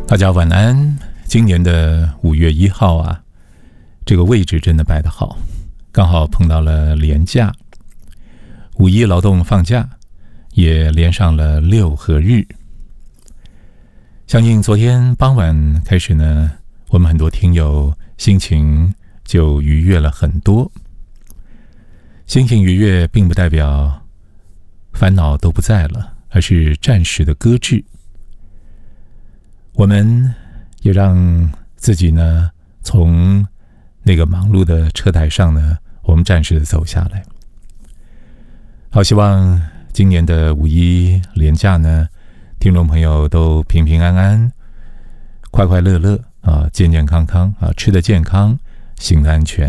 大家晚安。今年的5月1号啊，这个位置真的摆得好，刚好碰到了连假，5·1劳动放假，也连上了6合日。相信昨天傍晚开始呢，我们很多听友心情就愉悦了很多。心情愉悦并不代表烦恼都不在了，而是暂时的搁置。我们也让自己呢，从那个忙碌的车台上呢，我们暂时的走下来。好，希望今年的5·1连假呢，听众朋友都平平安安、快快乐乐啊，健健康康啊，吃得健康，行得安全。